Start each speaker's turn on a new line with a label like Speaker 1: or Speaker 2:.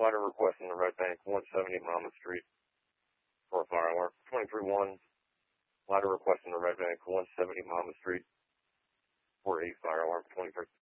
Speaker 1: Ladder request in the Red Bank, 170 Monmouth Street for a fire alarm. 23-1. Ladder request in the Red Bank, 170 Monmouth Street for a fire alarm. 23.